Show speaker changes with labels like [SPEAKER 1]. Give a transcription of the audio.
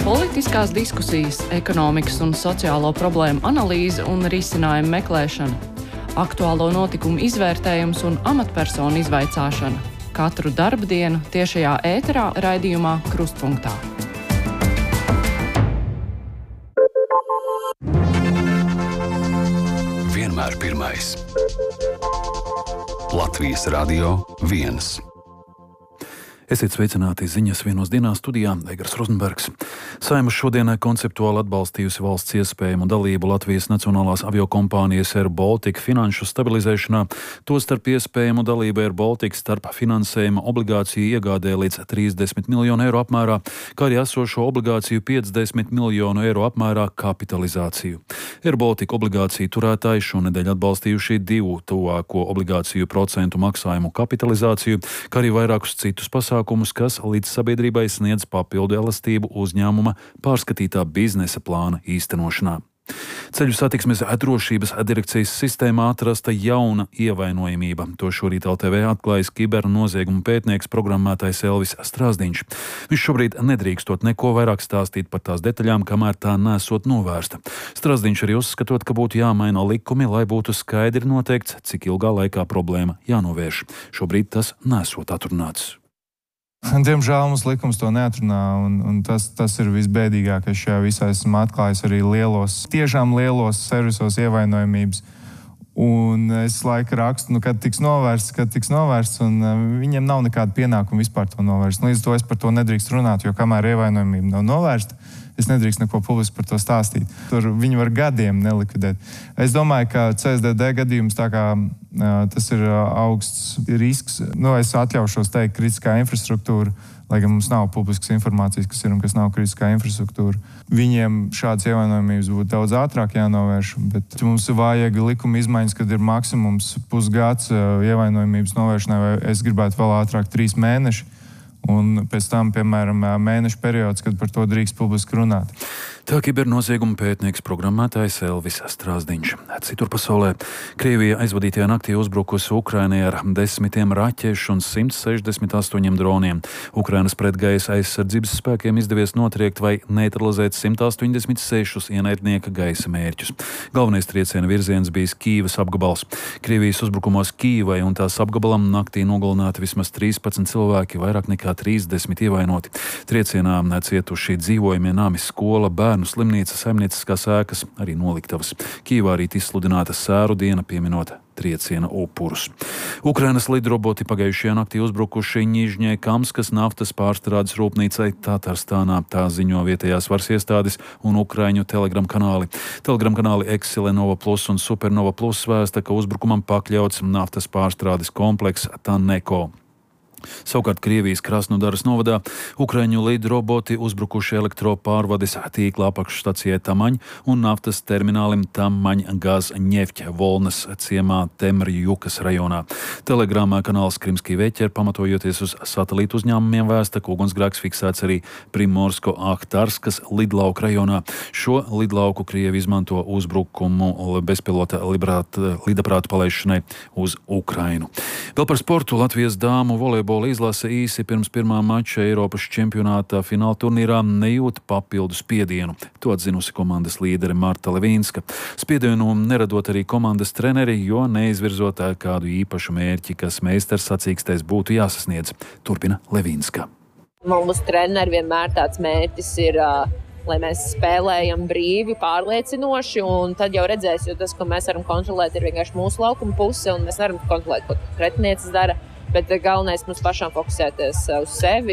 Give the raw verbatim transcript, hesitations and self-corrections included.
[SPEAKER 1] Politiskās diskusijas, ekonomikas un sociālo problēmu analīze un risinājumu meklēšana, aktuālo notikumu izvērtējums un amatpersonu izvaicāšana. Katru darba dienu tiešajā ēterā raidījumā Krustpunktā.
[SPEAKER 2] Vienmēr pirmais. Latvijas Radio viens.
[SPEAKER 3] Esiet sveicināti ziņas vienos dienā studijā Egars Rozenbergs. Saeima šodien konceptuāli atbalstījusi valsts iespējamu dalību Latvijas nacionālās aviokompānijas Air Baltica finanšu stabilizēšanā, tostarp iespējamu dalību Air Baltica starp finansējuma obligāciju iegādē līdz trīsdesmit miljonu eiro apmērā, kā arī esošo obligāciju piecdesmit miljonu eiro apmērā kapitalizāciju. Air Baltica obligāciju turētāji šonedēļ atbalstījuši divu tuvāko obligāciju procentu maksājumu kapitalizāciju, kā arī vairākus citus pasākumus, kas līdz sabiedrībai sniedz papildu elastību uzņēmuma pārskatītā biznesa plāna īstenošanā. Ceļu satiksmes drošības direkcijas sistēmā atrasta jauna ievainojamība. To šorīt L T V atklājis kibernoziegumu pētnieks programmētājs Elvis Strāzdiņš. Viņš šobrīd nedrīkstot neko vairāk stāstīt par tās detaļām, kamēr tā nesot novērsta. Strāzdiņš arī uzskatot, ka būtu jāmaina likumi, lai būtu skaidri noteikts, cik ilgā laikā problēma jānovērš. Šobrīd tas nesot atrunāts.
[SPEAKER 4] Diemžēl mums likums to neatrunā, un, un tas, tas ir visbēdīgākais šajā visā. Esmu atklājis arī lielos, tiešām lielos servisos ievainojamības. Un es laika rakstu, nu, kad tiks novērsts, kad tiks novērsts, un uh, viņiem nav nekāda pienākuma vispār to novērst. Līdz to es par to nedrīkst runāt, jo kamēr ievainojamība nav novērsta, es nedrīkst neko publiski par to stāstīt. Tur viņi var gadiem nelikvidēt. Es domāju, ka C S D D gadījums, tā kā uh, tas ir uh, augsts risks, nu, es atļaušos teikt kritiskā infrastruktūra, lai gan mums nav publiskas informācijas, kas ir un kas nav kritiskā infrastruktūra. Viņiem šādas ievainojamības būtu daudz ātrāk jānovērš, bet mums vajag likuma izmaiņas, kad ir maksimums pusgads uh, ievainojamības novēršanai, vai es gribētu vēl ātrāk trīs mēneši. Un pēc tam, piemēram, mēnešu periods, kad par to drīkst publiski runāt.
[SPEAKER 3] Tā kibernozieguma pētnieks programmētājs Elvis Strāzdiņš. Citur pasaulē Krievija aizvadītajā naktī uzbrukusi Ukrainai ar desmitiem raķešu un simts sešdesmit astoņiem droniem. Ukrainas pretgaisa aizsardzības spēkiem izdevies notriekt vai neutralizēt simt astoņdesmit sešus ienaidnieka gaisa mērķus. Galvenais trieciena virziens bijis Kīivas apgabals. Krievijas uzbrukumos Kīivai un tās apgabalam naktī nogalināti vismaz trīspadsmit cilvēki, vairāk nekā trīsdesmit ievainoti. Triecienā cietuši dzīvojamie nami, skola, bērnu slimnīca, saimnieciskās ēkas, arī noliktavas. Kīvā rīt izsludināta sēru diena, pieminot trieciena upurus. Ukrainas lidroboti pagājušajā naktī uzbrukuši Ņižņekamskas naftas pārstrādes rūpnīcai Tātarstānā. Tā ziņo vietējās varas iestādes un ukraiņu telegram kanāli. Telegram kanāli Exilenova Plus un Supernova Plus vēsta, ka uzbrukumam pakļauts naftas pārstrādes komplekss Taneko. Savukārt Krievijas Krasnodaras novadā ukraiņu lidroboti uzbrukuši elektropārvades tīkla apakšstacijai Tamaņ un naftas terminālim Tamaņ gaz ņefķa Volnas ciemā Temrjukas rajonā. Telegramā kanāls Krimskī Veķer, pamatojoties uz satelītu uzņēmumiem, vēsta, ka ugunsgrēks fiksēts arī Primorsko-Ahtarskas lidlauku rajonā. Šo lidlauku Krievi izmanto uzbrukumu bezpilota lidaprātu palaišanai uz Ukrainu. Vēl par sportu. Latvijas dāmu volejbola izlase īsi pirms pirmā mača Eiropas čempionāta fināla turnīrā nejūt papildu spiedienu. To atzinusi komandas līdere Marta Levīnska. Spiedienu neradot arī komandas treneri, jo neizvirzot kādu īpašu mērķi, kas meistars sacīkstēs būtu jāsasniedz. Turpina Levīnska.
[SPEAKER 5] Mums treneri vienmēr tāds mērķis ir, lai mēs spēlējam brīvi, pārliecinoši, un tad jau redzēs, jo tas, ko mēs varam kontrolēt, ir vienkārši mūsu laukuma puse, un mēs varam kontrolēt, ko pretiniecis dara. Bet galvenais mums pašām fokusēties uz sevi